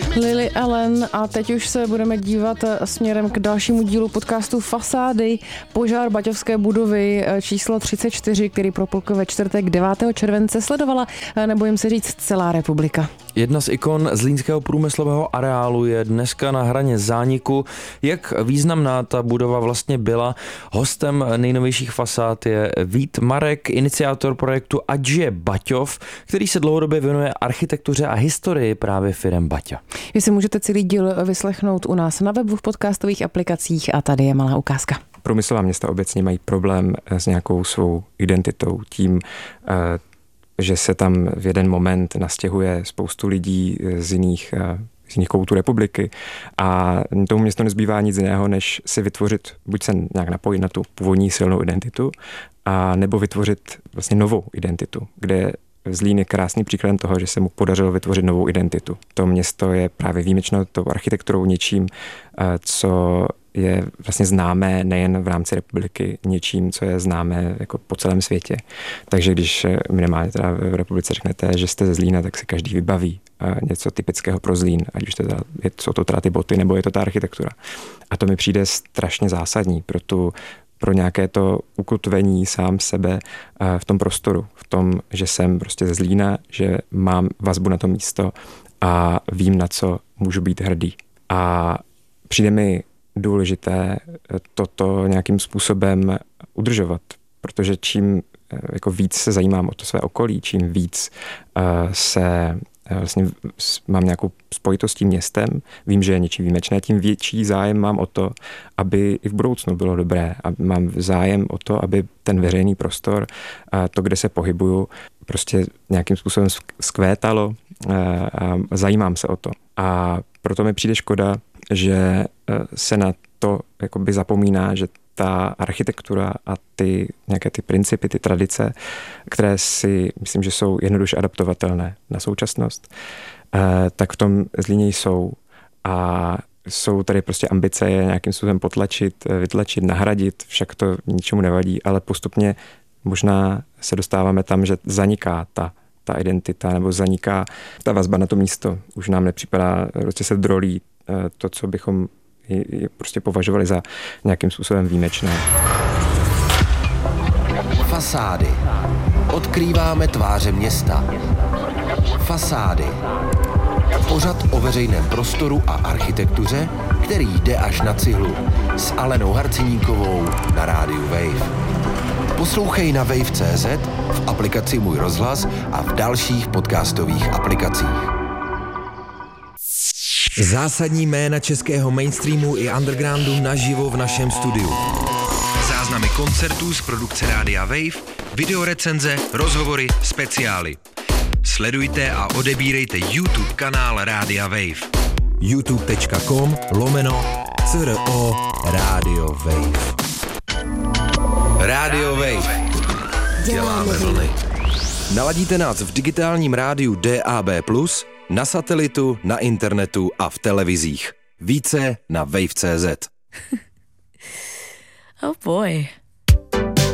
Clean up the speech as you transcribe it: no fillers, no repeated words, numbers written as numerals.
Lily Allen a teď už se budeme dívat směrem k dalšímu dílu podcastu Fasády. Požár baťovské budovy číslo 34, který propukl ve čtvrtek 9. července, sledovala, nebojím se říct, celá republika. Jedna z ikon zlínského průmyslového areálu je dneska na hraně zániku. Jak významná ta budova vlastně byla? Hostem nejnovějších fasád je Vít Marek, iniciátor projektu Ať žije Baťov, který se dlouhodobě věnuje architektuře a historii právě firem Baťa. Vy si můžete celý díl vyslechnout u nás na webu, v podcastových aplikacích a tady je malá ukázka. Průmyslová města obecně mají problém s nějakou svou identitou, tím, že se tam v jeden moment nastěhuje spoustu lidí z jiných koutů republiky a tomu město nezbývá nic jiného, než si vytvořit, buď se nějak napojit na tu původní silnou identitu, a nebo vytvořit vlastně novou identitu, kde Zlín je krásný příkladem toho, že se mu podařilo vytvořit novou identitu. To město je právě výjimečnou tou architekturou, něčím, co je vlastně známé nejen v rámci republiky, něčím, co je známé jako po celém světě. Takže když minimálně teda v republice řeknete, že jste ze Zlína, tak si každý vybaví něco typického pro Zlín, ať už jsou to teda ty boty, nebo je to ta architektura. A to mi přijde strašně zásadní pro nějaké to ukotvení sám sebe v tom prostoru, v tom, že jsem prostě ze Zlína, že mám vazbu na to místo a vím, na co můžu být hrdý. A přijde mi důležité toto nějakým způsobem udržovat, protože čím jako víc se zajímám o to své okolí, čím víc vlastně mám nějakou spojitost s tím městem, vím, že je něčí výjimečné, tím větší zájem mám o to, aby i v budoucnu bylo dobré. A mám zájem o to, aby ten veřejný prostor, to, kde se pohybuju, prostě nějakým způsobem zkvétalo a zajímám se o to. A proto mi přijde škoda, že se na to jakoby zapomíná, že ta architektura a nějaké ty principy, ty tradice, které si myslím, že jsou jednoduše adaptovatelné na současnost, tak v tom Zlíně jsou. A jsou tady prostě ambice je nějakým způsobem potlačit, vytlačit, nahradit, však to ničemu nevadí, ale postupně možná se dostáváme tam, že zaniká ta identita nebo zaniká ta vazba na to místo. Už nám nepřipadá, prostě se drolí to, co bychom prostě považovali za nějakým způsobem výjimečné. Fasády. Odkrýváme tváře města. Fasády. Pořad o veřejném prostoru a architektuře, který jde až na cihlu. S Alenou Harciníkovou na rádiu Wave. Poslouchej na wave.cz, v aplikaci Můj rozhlas a v dalších podcastových aplikacích. Zásadní jména českého mainstreamu i undergroundu naživo v našem studiu. Záznamy koncertů z produkce Rádia Wave, videorecenze, rozhovory, speciály. Sledujte a odebírejte YouTube kanál Rádia Wave. youtube.com/CRO Radio Wave. Radio Wave. Děláme vlny. Naladíte nás v digitálním rádiu DAB+, na satelitu, na internetu a v televizích. Více na wave.cz. Oh boy.